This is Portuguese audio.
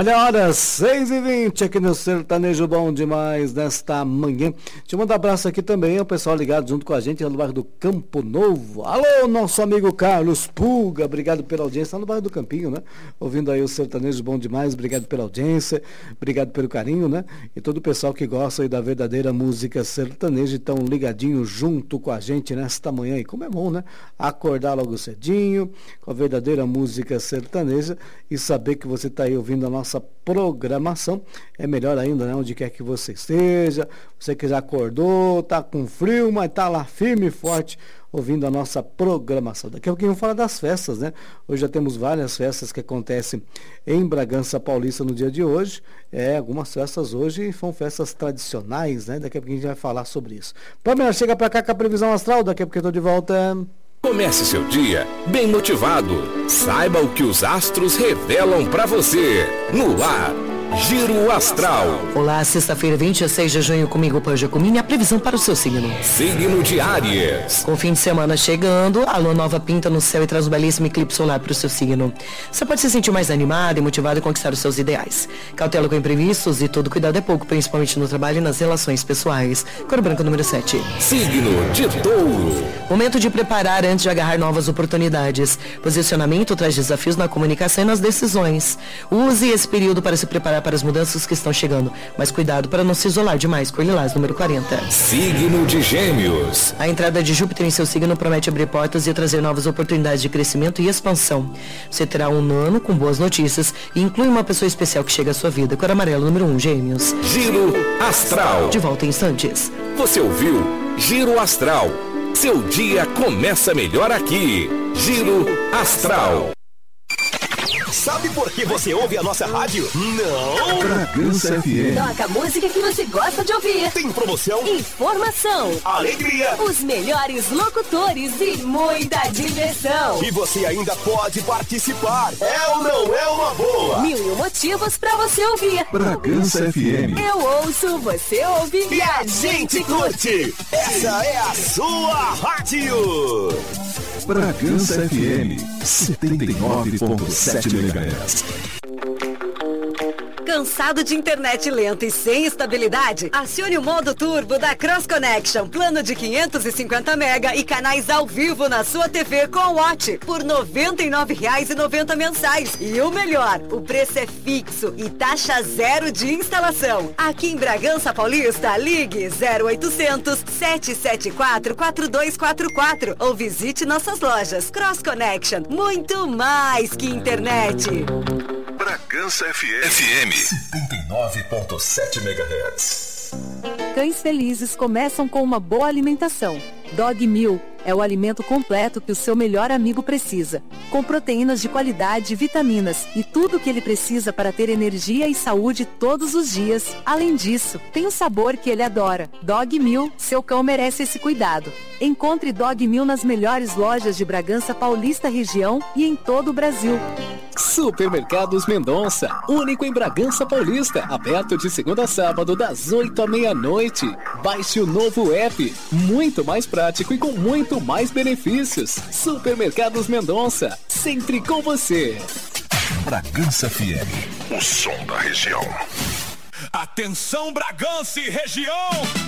Olha, horas 6h20 aqui no Sertanejo Bom Demais nesta manhã. Deixa eu mandar um abraço aqui também ao pessoal ligado junto com a gente lá no bairro do Campo Novo. Alô, nosso amigo Carlos Pulga, obrigado pela audiência, lá no bairro do Campinho, né? Ouvindo aí o Sertanejo Bom Demais, obrigado pela audiência, obrigado pelo carinho, né? E todo o pessoal que gosta aí da verdadeira música sertaneja, estão ligadinho junto com a gente nesta manhã. E como é bom, né? Acordar logo cedinho com a verdadeira música sertaneja e saber que você está aí ouvindo a nossa programação. É melhor ainda, né? Onde quer que você esteja, você que já acordou, tá com frio, mas tá lá firme e forte ouvindo a nossa programação. Daqui a pouquinho vamos falar das festas, né? Hoje já temos várias festas que acontecem em Bragança Paulista no dia de hoje. Algumas festas hoje são festas tradicionais, né? Daqui a pouquinho a gente vai falar sobre isso. Pamela, chega pra cá com a previsão astral, daqui a pouquinho eu tô de volta. Comece seu dia bem motivado. Saiba o que os astros revelam pra você. No ar, Giro Astral. Olá, sexta-feira, 26 de junho, comigo, Panja Comini, a previsão para o seu signo. Signo de Áries. Com o fim de semana chegando, a lua nova pinta no céu e traz um belíssimo eclipse solar para o seu signo. Você pode se sentir mais animado e motivado a conquistar os seus ideais. Cautela com imprevistos e todo cuidado é pouco, principalmente no trabalho e nas relações pessoais. Cor branca número 7. Signo de Touro. Momento de preparar antes de agarrar novas oportunidades. Posicionamento traz desafios na comunicação e nas decisões. Use esse período para se preparar para as mudanças que estão chegando, mas cuidado para não se isolar demais. Cor lilás número 40. Signo de Gêmeos. A entrada de Júpiter em seu signo promete abrir portas e trazer novas oportunidades de crescimento e expansão. Você terá um ano com boas notícias e inclui uma pessoa especial que chega à sua vida. Cor amarelo número 1, Gêmeos. Giro Astral. De volta em instantes. Você ouviu Giro Astral. Seu dia começa melhor aqui. Giro Astral. Sabe por que você ouve a nossa rádio? Não! Bragança FM. Toca a música que você gosta de ouvir. Tem promoção, Informação, alegria, os melhores locutores e muita diversão. e você ainda pode participar. É ou não é uma boa? 1000 motivos pra você ouvir. Bragança FM. Eu ouço, você ouve E a gente curte! Essa é a sua rádio! Bragança FM 79.7 MHz. Cansado de internet lenta e sem estabilidade? Acione o modo turbo da Cross Connection. Plano de 550 mega e canais ao vivo na sua TV com Watch por R$ 99,90 mensais. E o melhor, o preço é fixo e taxa zero de instalação. Aqui em Bragança Paulista, ligue 0800 774 4244 ou visite nossas lojas. Cross Connection, muito mais que internet. Bragança FM 79.7 MHz. Cães felizes começam com uma boa alimentação. Dog Meal é o alimento completo que o seu melhor amigo precisa, com proteínas de qualidade, vitaminas e tudo o que ele precisa para ter energia e saúde todos os dias. Além disso, tem o sabor que ele adora. Dog Meal, seu cão merece esse cuidado. Encontre Dog Meal nas melhores lojas de Bragança Paulista região e em todo o Brasil. Supermercados Mendonça, único em Bragança Paulista, aberto de segunda a sábado das 8 à meia-noite. Baixe o novo app, muito mais prático e com muito mais benefícios. Supermercados Mendonça, sempre com você. Bragança FM, o som da região. Atenção, Bragança e região!